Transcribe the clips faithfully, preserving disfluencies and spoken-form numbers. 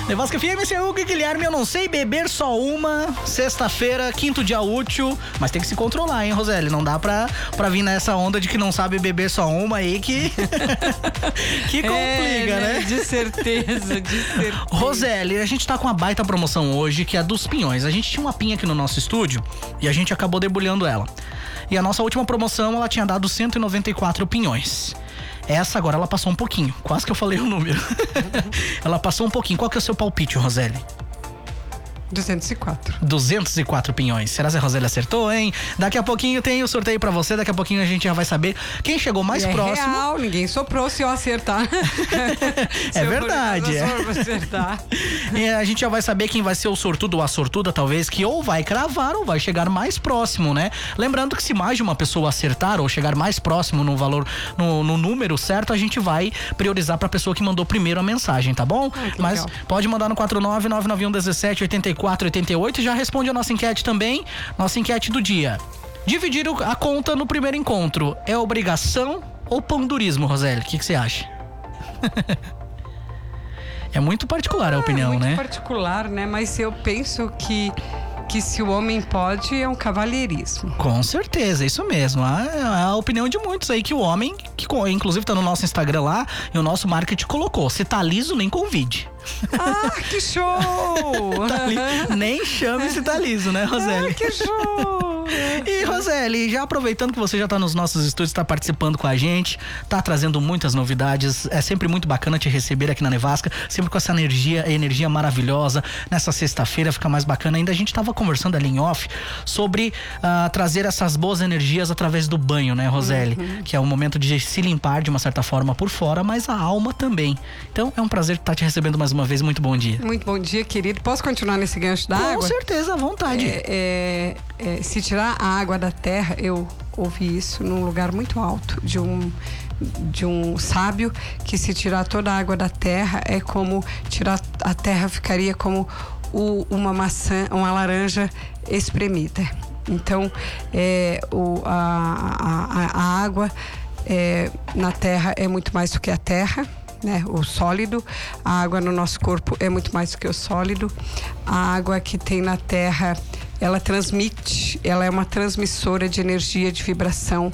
Nevasca F M, esse é Hugo e Guilherme. Eu não sei beber só uma. Sexta-feira, quinto dia útil. Mas tem que se controlar, hein, Roseli? Não dá pra, pra vir nessa onda de que não sabe beber só uma aí que. que complica, é, né? De certeza, de certeza. Roseli, a gente tá com uma baita promoção hoje, que é a dos pinhões. A gente tinha uma pinha aqui no nosso estúdio e a gente acabou debulhando ela. E a nossa última promoção, ela tinha dado cento e noventa e quatro pinhões. Essa agora ela passou um pouquinho. Quase que eu falei o número. Ela passou um pouquinho. Qual que é o seu palpite, Roseli? duzentos e quatro. duzentos e quatro pinhões. Será que a Roseli acertou, hein? Daqui a pouquinho tem o sorteio pra você. Daqui a pouquinho a gente já vai saber quem chegou mais e é próximo. Real, ninguém soprou se eu acertar. É verdade. Se eu for acertar. E a gente já vai saber quem vai ser o sortudo ou a sortuda, talvez, que ou vai cravar ou vai chegar mais próximo, né? Lembrando que se mais de uma pessoa acertar ou chegar mais próximo no valor, no, no número certo, a gente vai priorizar pra pessoa que mandou primeiro a mensagem, tá bom? Ah, Mas legal. pode mandar no quatro nove nove nove um um sete oito quatro oito oito e já responde a nossa enquete também, nossa enquete do dia. Dividir o- a conta no primeiro encontro é obrigação ou pandurismo, Roseli? O que que você acha? É muito particular a opinião, é muito né? particular, né? Mas eu penso que, que se o homem pode, é um cavalheirismo. Com certeza, isso mesmo. A, a opinião de muitos aí que o homem, que co- inclusive tá no nosso Instagram lá, e o nosso marketing colocou, se tá liso, nem convide. Ah, que show! Tá li- nem chame se tá liso, né, Roseli? Ah, que show! E Roseli, já aproveitando que você já tá nos nossos estúdios, tá participando com a gente, tá trazendo muitas novidades, é sempre muito bacana te receber aqui na Nevasca, sempre com essa energia, energia maravilhosa. Nessa sexta-feira fica mais bacana ainda. A gente tava conversando ali em off sobre ah, trazer essas boas energias através do banho, né, Roseli? Uhum. Que é um momento de se limpar de uma certa forma por fora, mas a alma também. Então é um prazer estar te recebendo mais uma vez. Muito bom dia. Muito bom dia, querido. Posso continuar nesse gancho da Com água? certeza, à vontade. É, é, é, se tirar a água da terra, eu ouvi isso num lugar muito alto, de um, de um sábio, que se tirar toda a água da terra, é como tirar a terra, ficaria como o, uma maçã, uma laranja espremida. Então, é, o, a, a, a água é, na terra é muito mais do que a terra, né, o sólido. A água no nosso corpo é muito mais do que o sólido. A água que tem na terra, ela transmite, ela é uma transmissora de energia, de vibração.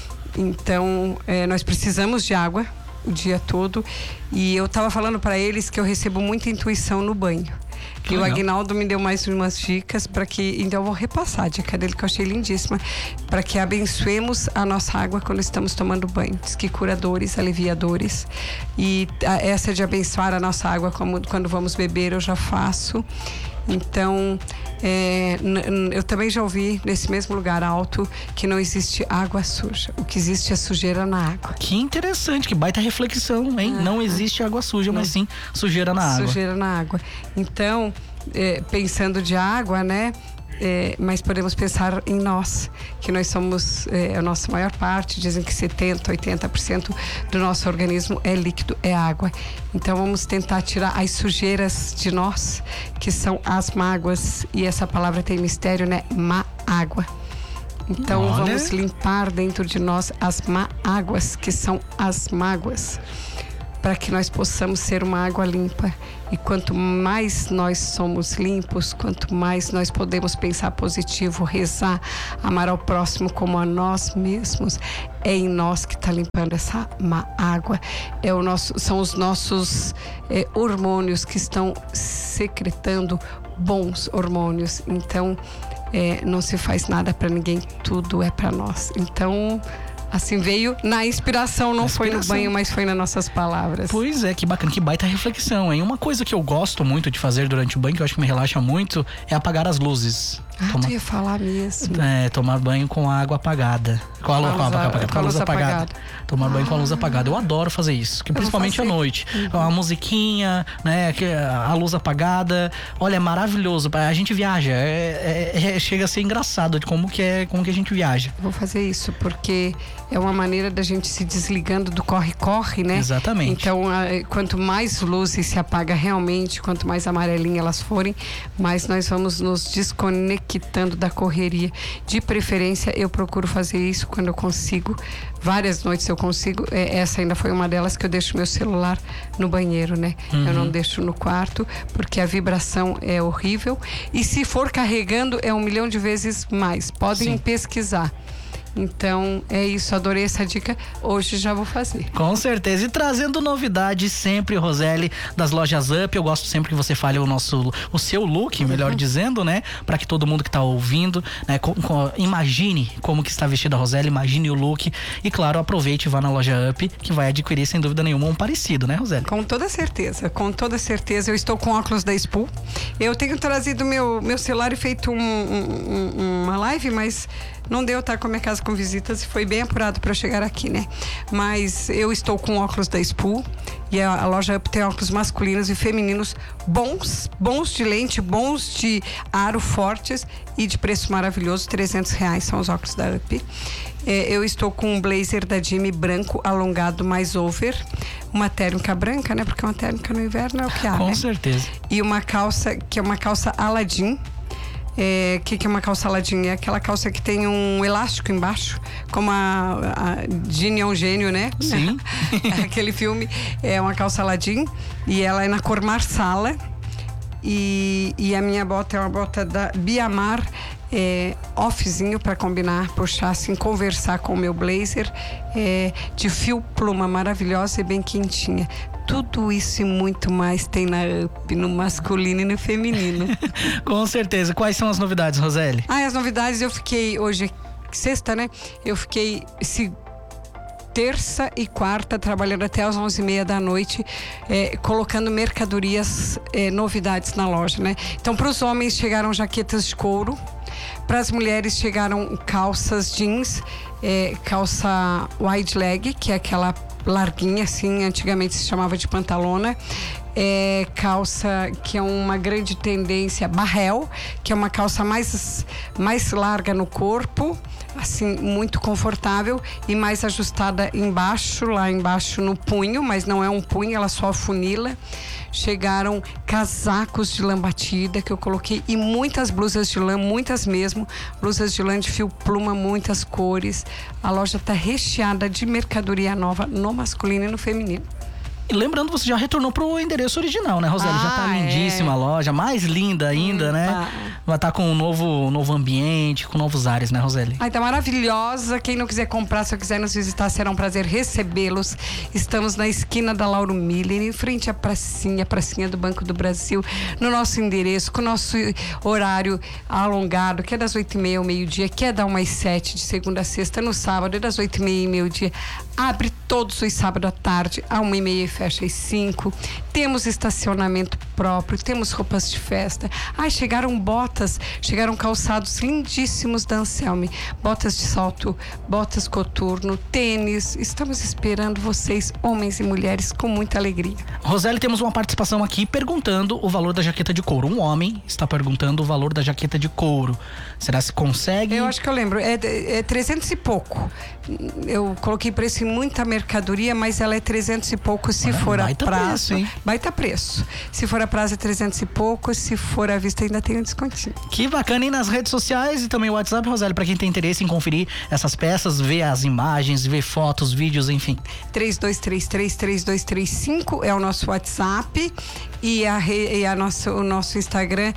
Então, é, nós precisamos de água o dia todo. E eu estava falando para eles que eu recebo muita intuição no banho. Que E o legal. Aguinaldo me deu mais umas dicas para que, então eu vou repassar a dica dele que eu achei lindíssima, para que abençoemos a nossa água quando estamos tomando banho. Diz que cura dores, alivia dores. E a- essa de abençoar a nossa água como, quando vamos beber, eu já faço. Então, é, n- n- eu também já ouvi nesse mesmo lugar alto que não existe água suja. O que existe é sujeira na água. Que interessante, que baita reflexão, hein? Não existe água suja, mas sim sujeira na água. Sujeira na água. Então, é, pensando de água, né? É, mas podemos pensar em nós, que nós somos é, a nossa maior parte, dizem que setenta, oitenta por cento do nosso organismo é líquido, é água. Então vamos tentar tirar as sujeiras de nós, que são as mágoas, e essa palavra tem mistério, né? Má água. Então Olha. vamos limpar dentro de nós as má águas, que são as mágoas, para que nós possamos ser uma água limpa. E quanto mais nós somos limpos, quanto mais nós podemos pensar positivo, rezar, amar ao próximo como a nós mesmos, é em nós que está limpando essa má água. É o nosso, são os nossos eh, hormônios que estão secretando bons hormônios. Então, eh, não se faz nada para ninguém, tudo é para nós. Então, assim, veio na inspiração, não Na foi no inspiração. banho, mas foi nas nossas palavras. Pois é, que bacana, que baita reflexão, hein? Uma coisa que eu gosto muito de fazer durante o banho, que eu acho que me relaxa muito, é apagar as luzes. Ah, Toma- tu ia falar mesmo. É, tomar banho com a água apagada. Com a, Com a luz, com a, luz a- apagada, com a luz apagada. apagada. Tomar banho com a luz apagada. Eu adoro fazer isso, que vou principalmente à fazer. noite. Uma musiquinha, né? que A luz apagada. Olha, é maravilhoso. A gente viaja. É, é- é- chega a ser engraçado de como que, é, como que a gente viaja. Vou fazer isso porque é uma maneira da gente se desligando do corre-corre, né? Exatamente. Então, a, quanto mais luzes se apaga realmente, quanto mais amarelinha elas forem, mais nós vamos nos desconectando da correria. De preferência, eu procuro fazer isso quando eu consigo. Várias noites eu consigo. É, essa ainda foi uma delas que eu deixo meu celular no banheiro, né? Uhum. Eu não deixo no quarto, porque a vibração é horrível. E se for carregando, é um milhão de vezes mais. Podem Sim. pesquisar. Então, é isso, adorei essa dica, hoje já vou fazer. Com certeza, e trazendo novidades sempre, Roseli, das lojas Up. Eu gosto sempre que você fale o nosso, o seu look, melhor uhum. dizendo, né? Para que todo mundo que tá ouvindo, né, com, com, imagine como que está vestida a Roseli, imagine o look. E claro, aproveite e vá na loja Up, que vai adquirir sem dúvida nenhuma um parecido, né, Roseli? Com toda certeza, com toda certeza. Eu estou com óculos da Expo. Eu tenho trazido meu, meu celular e feito um, um, uma live, mas não deu, tá com a minha casa com visitas e foi bem apurado para chegar aqui, né? Mas eu estou com óculos da Expo e a, a loja Up tem óculos masculinos e femininos bons, bons de lente, bons de aro, fortes e de preço maravilhoso, trezentos reais são os óculos da Up. É, eu estou com um blazer da Jimmy branco, alongado, mais over, uma térmica branca, né? Porque uma térmica no inverno é o que há, Com né? certeza. E uma calça, que é uma calça Aladdin. É, que, que é uma calça Aladdin? É aquela calça que tem um elástico embaixo, como a, a Ginny é um gênio, né? Sim. Aquele filme é uma calça Aladdin e ela é na cor marsala. E, e a minha bota é uma bota da Biamar, é, offzinho para combinar, puxar assim, conversar com o meu blazer, é, de fio pluma, maravilhosa e bem quentinha. Tudo isso e muito mais tem na Up, no masculino e no feminino. Com certeza. Quais são as novidades, Roseli? Ah, as novidades, eu fiquei hoje, sexta, né? Eu fiquei se, terça e quarta trabalhando até às onze e meia da noite, é, colocando mercadorias, é, novidades na loja, né? Então, para os homens chegaram jaquetas de couro, para as mulheres chegaram calças jeans, é, calça wide leg, que é aquela larguinha assim, antigamente se chamava de pantalona. É, calça que é uma grande tendência, barrel, que é uma calça mais, mais larga no corpo, assim, muito confortável e mais ajustada embaixo, lá embaixo no punho, mas não é um punho, ela só afunila. Chegaram casacos de lã batida que eu coloquei e muitas blusas de lã, muitas mesmo, blusas de lã de fio pluma, muitas cores. A loja está recheada de mercadoria nova no masculino e no feminino. E lembrando, você já retornou pro endereço original, né, Roseli? Ah, já tá lindíssima a loja, mais linda ainda, hum, né? Tá. Vai estar tá com um novo, novo ambiente, com novos ares, né, Roseli? Ai, tá maravilhosa. Quem não quiser comprar, se quiser nos visitar, será um prazer recebê-los. Estamos na esquina da Lauro Miller, em frente à pracinha, a pracinha do Banco do Brasil, no nosso endereço, com o nosso horário alongado, que é das oito e meia ao meio-dia, que é da uma às sete, de segunda a sexta. No sábado é das oito e meia ao meio-dia. Abre todos os sábados à tarde, à uma e meia e fecha às cinco. Temos estacionamento próprio, temos roupas de festa. Ai, chegaram botas, chegaram calçados lindíssimos da Anselme. Botas de salto, botas coturno, tênis. Estamos esperando vocês, homens e mulheres, com muita alegria. Roseli, temos uma participação aqui perguntando o valor da jaqueta de couro. Um homem está perguntando o valor da jaqueta de couro. Será que consegue? Eu acho que eu lembro. É, é trezentos e pouco. Eu coloquei preço em muita mercadoria, mas ela é trezentos e pouco se Olha, for a baita prazo. Preço, hein? Baita preço. Se for a prazo é trezentos e pouco, se for à vista ainda tem um descontinho. Que bacana. E nas redes sociais e também o WhatsApp, Roseli, para quem tem interesse em conferir essas peças, ver as imagens, ver fotos, vídeos, enfim. três dois três três, três dois três cinco é o nosso WhatsApp e, a, e a nosso, o nosso Instagram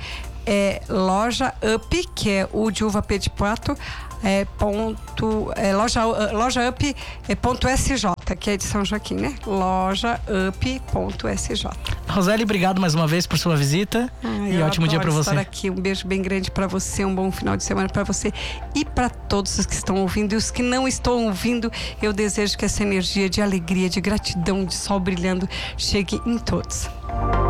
é Loja Up, que é o de uva P de pato, é ponto, é loja, loja up é ponto sj, que é de São Joaquim, né? loja up ponto sj. Roseli, obrigado mais uma vez por sua visita. Ai, e ótimo dia para você. Estar aqui. Um beijo bem grande para você, um bom final de semana para você e para todos os que estão ouvindo e os que não estão ouvindo. Eu desejo que essa energia de alegria, de gratidão, de sol brilhando chegue em todos.